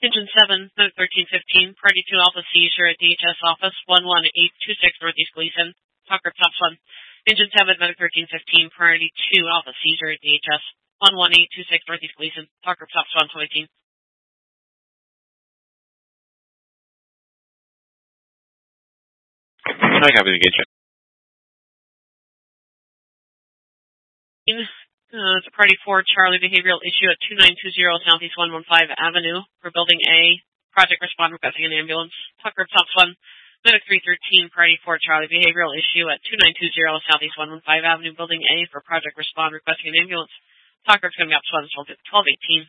Engine 7, note 1315, Party 2 Alpha Seizure at DHS Office 11826 Northeast Gleason. Tucker Tops 1. Engine 7, note 1315, Party 2 Alpha Seizure at DHS 11826 Northeast Gleason. Tucker Tops 1 to 18. I copy the gauge. It's a Party 4 Charlie behavioral issue at 2920 Southeast 115 Avenue for Building A. Project respond requesting an ambulance. Tucker Tops 1. Medic 313 Party 4 Charlie behavioral issue at 2920 Southeast 115 Avenue Building A for project respond requesting an ambulance. Tucker coming up 1218.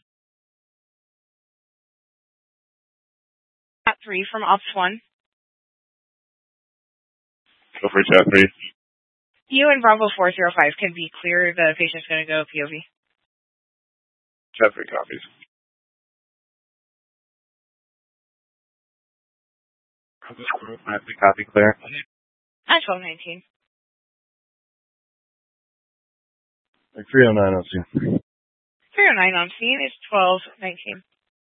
Chat 3 from Ops 1. Go for chat 3. You and Bravo 405 can be clear. The patient's going to go POV. Chat 3 copies. I have to copy clear. At 1219. Like 309 on scene. 309 on scene is 1219.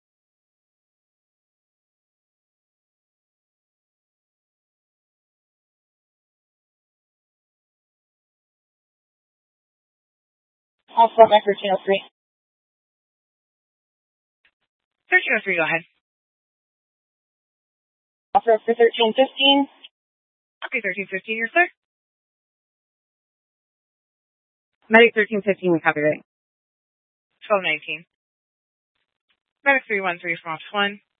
Also, back 1303. 1303, go ahead. Offer for 1315. Okay, 1315, you're clear. Medic 1315, we copy that. 1219. Medic 313 from Ops 1.